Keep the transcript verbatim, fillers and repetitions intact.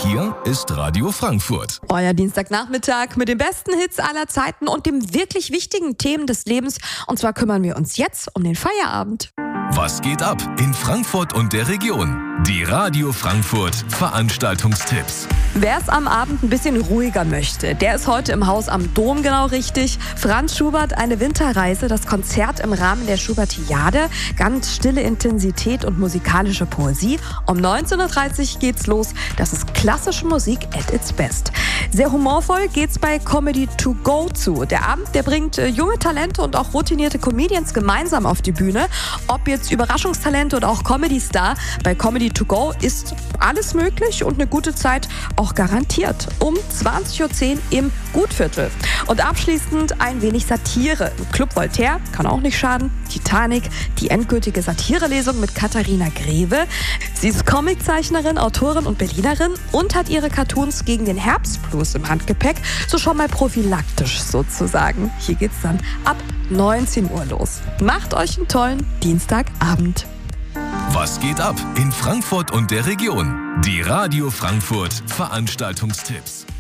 Hier ist Radio Frankfurt. Euer Dienstagnachmittag mit den besten Hits aller Zeiten und den wirklich wichtigen Themen des Lebens. Und zwar kümmern wir uns jetzt um den Feierabend. Was geht ab in Frankfurt und der Region? Die Radio Frankfurt Veranstaltungstipps. Wer es am Abend ein bisschen ruhiger möchte, der ist heute im Haus am Dom genau richtig. Franz Schubert, eine Winterreise, das Konzert im Rahmen der Schubertiade. Ganz stille Intensität und musikalische Poesie. Um neunzehn Uhr dreißig geht's los. Das ist klassische Musik at its best. Sehr humorvoll geht's bei Comedy to go zu. Der Abend, der bringt äh, junge Talente und auch routinierte Comedians gemeinsam auf die Bühne. Ob jetzt Überraschungstalente oder auch Comedy-Star, bei Comedy to go ist alles möglich und eine gute Zeit auch garantiert. Um zwanzig Uhr zehn im Gutviertel. Und abschließend ein wenig Satire. Club Voltaire, kann auch nicht schaden. Titanic, die endgültige Satirelesung mit Katharina Greve. Sie ist Comiczeichnerin, Autorin und Berlinerin und hat ihre Cartoons gegen den Herbstblues im Handgepäck, so schon mal prophylaktisch sozusagen. Hier geht's dann ab neunzehn Uhr los. Macht euch einen tollen Dienstagabend. Was geht ab in Frankfurt und der Region? Die Radio Frankfurt Veranstaltungstipps.